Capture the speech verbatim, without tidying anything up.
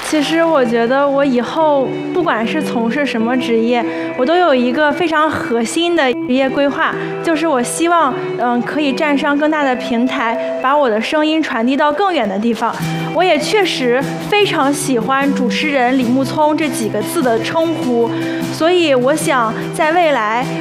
其实我觉得我以后不管是从事什么职业，我都有一个非常核心的职业规划，就是我希望嗯可以站上更大的平台，把我的声音传递到更远的地方。我也确实非常喜欢主持人李木聪这几个字的称呼，所以我想在未来